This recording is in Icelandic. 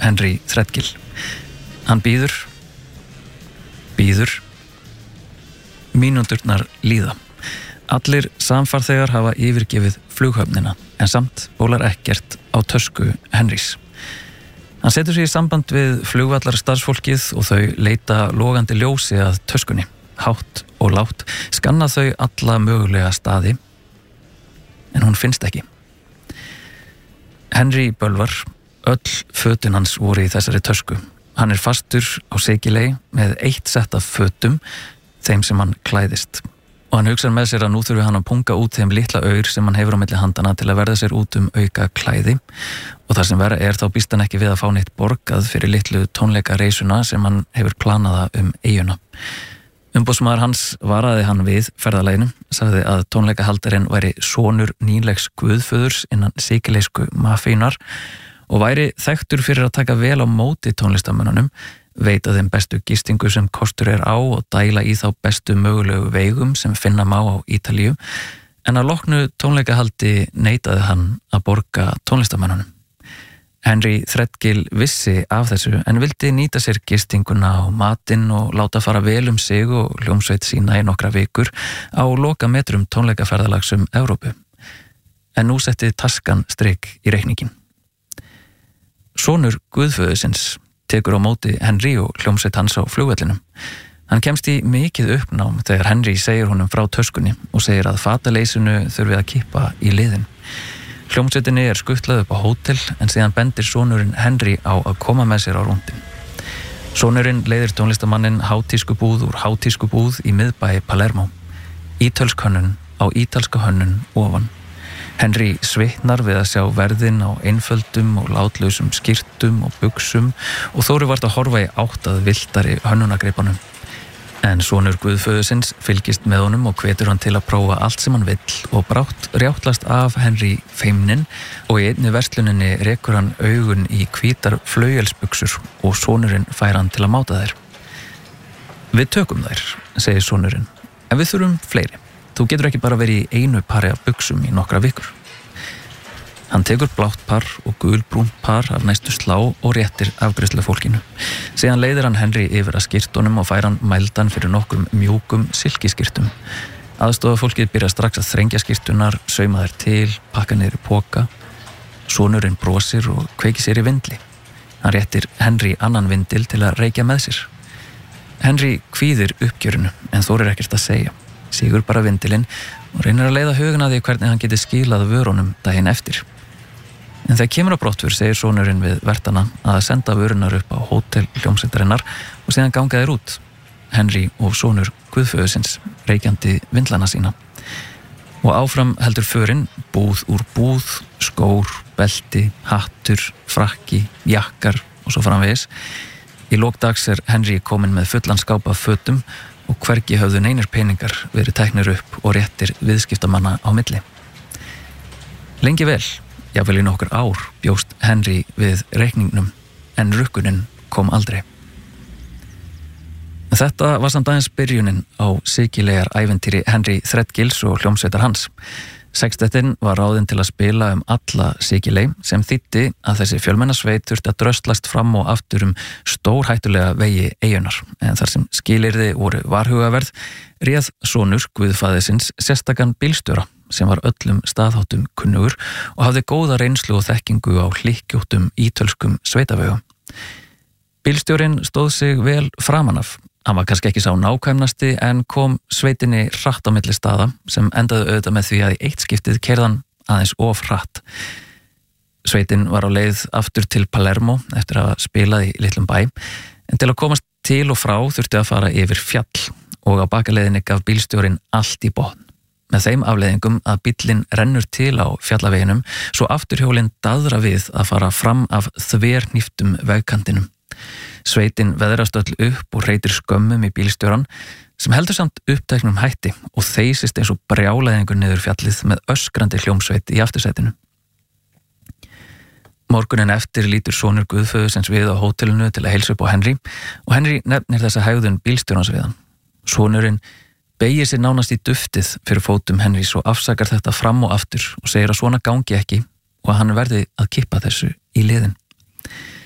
Henry Threadgill. Hann bíður. Mínúturnar líða. Allir samfarþegar hafa yfirgefið flughöfnina, en samt bólar ekkert á tösku Henrys. Hann setur sig í samband við flugvallar starfsfólkið og þau leita logandi ljósi að töskunni. Hátt og lágt skanna þau alla mögulega staði, en hún finnst ekki. Henry bölvar, öll fötin hans voru í þessari tösku. Hann fastur á Sikiley með eitt sett af fötum, þeim sem hann klæðist. Og hann hugsar með sér að nú þurfi hann að punga út þeim litla aur sem hann hefur á milli handana til að verða sér út auka klæði. Og það sem verra þá býst hann ekki við að fá neitt borgað fyrir litlu tónleikareisuna sem hann hefur planaða eyjuna. Umboðsmaður hans varaði hann við ferðalaginu, sagði að tónleikahaldarinn væri sonur nýlegs guðföðurs innan sikilesku mafíunar og væri þekktur fyrir að taka vel á móti tónlistamönnunum, veita þeim bestu gistingu sem kostur á og dæla í þá bestu mögulegu veigum sem finna má á Ítalíu, en að loknu tónleikahaldi neitaði hann að borga tónlistamönnunum. Henry Threadgill vissi af þessu en vildi nýta sér gistinguna og matinn og láta fara vel sig og hljómsveit sína í nokkra vikur á lokametrum tónleikaferðalags Evrópu. En nú setti taskan strik í reikningin. Sonur guðföðusins tekur á móti Henry og hljómsveit hans á flugvellinum. Hann kemst í mikið uppnám þegar Henry segir honum frá töskunni og segir að fataleysinu þurfi að kippa í liðin. Hljómsveitinni skuttlað upp á hótel en síðan bendir sonurinn Henry á að koma með sér á rúndin. Sonurinn leiðir tónlistamanninn hátískubúð úr hátískubúð í miðbæ Palermo. Ítölsk hönnun á ítalska hönnun ofan. Henry svitnar við að sjá verðin á einföldum og látlausum skyrtum og buxum og Þóri vart að horfa í átt að villtari hönnunagreipanum. En sonur guðföðusins fylgist með honum og hvetur hann til að prófa allt sem hann vill og brátt rjáttlast af Henry feimnin og í einni versluninni rekur hann augun í hvítar flaugelsbuxur og sonurinn fær hann til að máta þær. Við tökum þær, segir sonurinn, en við þurfum fleiri. Þú getur ekki bara verið í einu pari af buxum í nokkra vikur. Hann tekur blátt par og gulbrúnt par af næstu slá og réttir afgreiðslu fólkinu. Síðan leiðir hann Henry yfir að skyrtunum og fær hann mældan fyrir nokkrum mjúkum silkiskyrtum. Aðstofafólkið byrja strax að þrengja skyrtunar, sauma þær til, pakka niður í poka. Sonurinn brosir og kveikir sér í vindli. Hann réttir Henry annan vindil til að reykja með sér. Henry kvíðir uppgjörinu en þorir ekkert að segja. Sígur bara vindilinn og reynir að leiða huguna því hvernig hann geti skilað vörunum daginn eftir. En þegar kemur á brottför segir sonurinn við vertana að senda vörunar upp á hótel hljómsveitarinnar og síðan ganga þeir út. Henry og sonur guðföðusins reykjandi vindlana sína. Og áfram heldur förin, búð úr búð, skór, belti, hattur, frakki, jakkar og svo framvegis. Í lok dags Henry kominn með fullan skáp af fötum og hvergi höfðu neinir peningar verið teknir upp og réttir viðskiptamanna á milli. Lengi vel, jafnvel í nokkur ár, bjóst Henry við reikningnum, en rukkunin kom aldrei. Þetta var samt aðeins byrjunin á sikilegar ævintýri Henry Threadgills og hljómsveitar hans. Sextettinn var ráðinn til að spila alla Sikiley sem þýddi að þessi fjölmennasveit þurfti að dröslast fram og aftur stórhættulega vegi eyjunar. En þar sem skilyrði voru varhugaverð, réð sonur guðfaðisins sérstakan bílstjóra sem var öllum staðháttum kunnugur og hafði góða reynslu og þekkingu á hlykkjóttum ítölskum sveitavegum. Bílstjórinn stóð sig vel framan af. Hann var kannski ekki sá nákvæmnasti en kom sveitinni hratt á milli staða sem endaði auðvitað með því að í eitt skiptið keyrði hann aðeins of hratt. Sveitin var á leið aftur til Palermo eftir að hafa spilað í litlum bæ en til að komast til og frá þurfti að fara yfir fjall og á bakaleiðinni gaf bílstjórinn allt í botn. Með þeim afleiðingum að bíllinn rennur til á fjallaveginum svo afturhjólinn daðra við að fara fram af þvernýftum vegkantinum. Sveitin veðrast öll upp og hreytir skömmum í bílstjóran sem heldur samt uppteknum hætti og þeysist eins og brjálæðingur niður fjallið með öskrandi hljómsveit í aftursætinu. Morgunin eftir lítur sonur guðföðusins við á hótelinu til að heilsa upp á Henry og Henry nefnir þessa hegðun bílstjórans við hann. Sonurinn beygir sér nánast í duftið fyrir fótum Henrys og afsakar þetta fram og aftur og segir að svona gangi ekki og að hann verði að kippa þessu í liðin.